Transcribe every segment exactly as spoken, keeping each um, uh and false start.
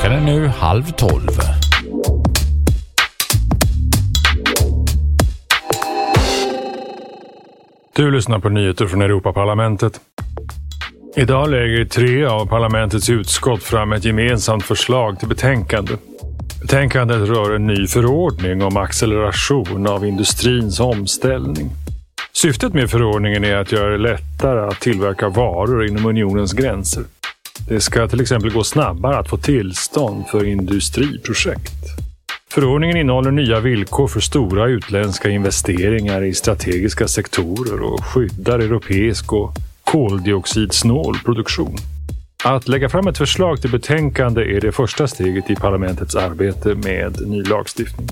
Klockan är nu halv tolv. Du lyssnar på nyheter från Europaparlamentet. Idag lägger tre av parlamentets utskott fram ett gemensamt förslag till betänkande. Betänkandet rör en ny förordning om acceleration av industrins omställning. Syftet med förordningen är att göra det lättare att tillverka varor inom unionens gränser. Det ska till exempel gå snabbare att få tillstånd för industriprojekt. Förordningen innehåller nya villkor för stora utländska investeringar i strategiska sektorer och skyddar europeisk och koldioxidsnål produktion. Att lägga fram ett förslag till betänkande är det första steget i parlamentets arbete med ny lagstiftning.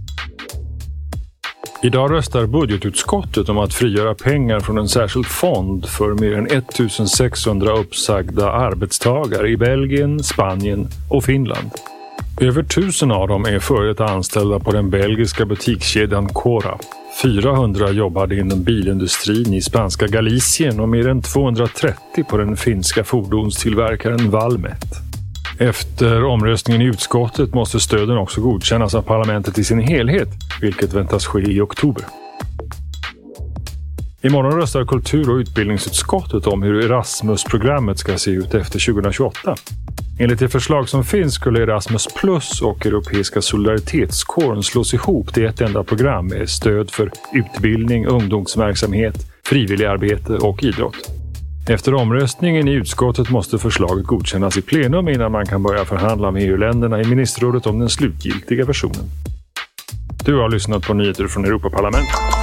Idag röstar budgetutskottet om att frigöra pengar från en särskild fond för mer än ettusensexhundra uppsagda arbetstagare i Belgien, Spanien och Finland. Över tusen av dem är förut anställda på den belgiska butikskedjan Cora. fyrahundra jobbade inom bilindustrin i spanska Galicien och mer än tvåhundratrettio på den finska fordonstillverkaren Valmet. Efter omröstningen i utskottet måste stöden också godkännas av parlamentet i sin helhet, vilket väntas ske i oktober. Imorgon röstar kultur- och utbildningsutskottet om hur Erasmus-programmet ska se ut efter tjugohundratjugoåtta. Enligt det förslag som finns skulle Erasmus Plus och Europeiska solidaritetskåren slås ihop till ett enda program med stöd för utbildning, ungdomsverksamhet, frivilligarbete och idrott. Efter omröstningen i utskottet måste förslaget godkännas i plenum innan man kan börja förhandla med E U-länderna i ministerrådet om den slutgiltiga versionen. Du har lyssnat på nyheter från Europaparlamentet.